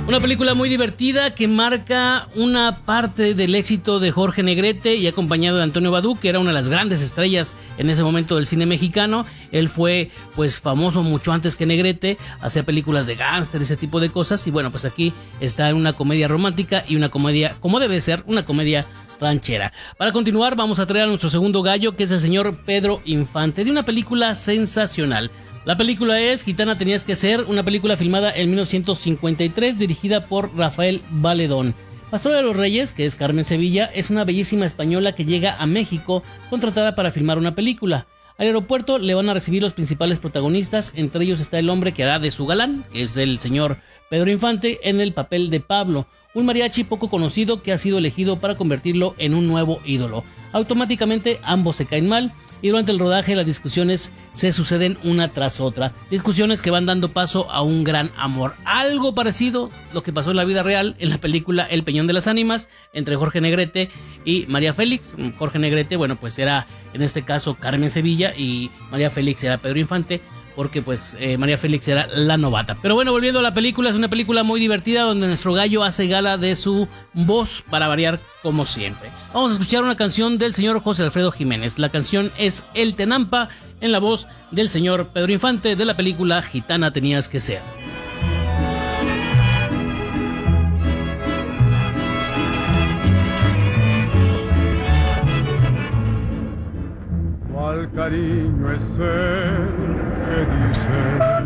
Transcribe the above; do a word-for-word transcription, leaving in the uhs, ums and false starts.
Una película muy divertida que marca una parte del éxito de Jorge Negrete y acompañado de Antonio Badú, que era una de las grandes estrellas en ese momento del cine mexicano. Él fue pues famoso mucho antes que Negrete, hacía películas de gángster, ese tipo de cosas, y bueno, pues aquí está en una comedia romántica y una comedia, como debe ser, una comedia ranchera. Para continuar vamos a traer a nuestro segundo gallo, que es el señor Pedro Infante, de una película sensacional. La película es Gitana Tenías que Ser, una película filmada en mil novecientos cincuenta y tres, dirigida por Rafael Valedón. Pastora de los Reyes, que es Carmen Sevilla, es una bellísima española que llega a México contratada para filmar una película. Al aeropuerto le van a recibir los principales protagonistas, entre ellos está el hombre que hará de su galán, que es el señor Pedro Infante, en el papel de Pablo, un mariachi poco conocido que ha sido elegido para convertirlo en un nuevo ídolo. Automáticamente ambos se caen mal, y durante el rodaje las discusiones se suceden una tras otra, discusiones que van dando paso a un gran amor, algo parecido a lo que pasó en la vida real en la película El Peñón de las Ánimas entre Jorge Negrete y María Félix. Jorge Negrete, bueno, pues era en este caso Carmen Sevilla y María Félix era Pedro Infante, porque pues eh, María Félix era la novata. Pero bueno, volviendo a la película, es una película muy divertida donde nuestro gallo hace gala de su voz para variar como siempre. Vamos a escuchar una canción del señor José Alfredo Jiménez. La canción es El Tenampa, en la voz del señor Pedro Infante, de la película Gitana Tenías que Ser. ¿Cuál cariño es el que dice